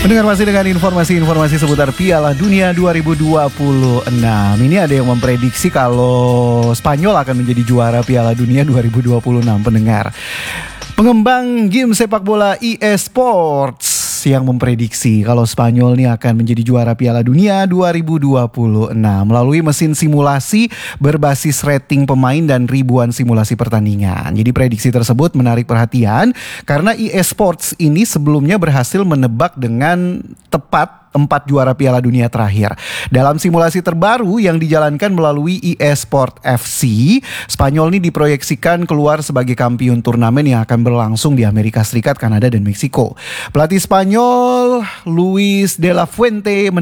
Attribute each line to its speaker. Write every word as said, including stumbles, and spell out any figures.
Speaker 1: Mendengar masih dengan informasi-informasi seputar Piala Dunia dua ribu dua puluh enam. Ini ada yang memprediksi kalau Spanyol akan menjadi juara Piala Dunia dua ribu dua puluh enam, pendengar. Pengembang game sepak bola e-sports yang memprediksi kalau Spanyol ini akan menjadi juara Piala Dunia dua ribu dua puluh enam melalui mesin simulasi berbasis rating pemain dan ribuan simulasi pertandingan. Jadi prediksi tersebut menarik perhatian karena e-sports ini sebelumnya berhasil menebak dengan tepat empat juara Piala Dunia terakhir. Dalam simulasi terbaru yang dijalankan melalui eSport F C, Spanyol ini diproyeksikan keluar sebagai kampiun turnamen yang akan berlangsung di Amerika Serikat, Kanada, dan Meksiko. Pelatih Spanyol, Luis de la Fuente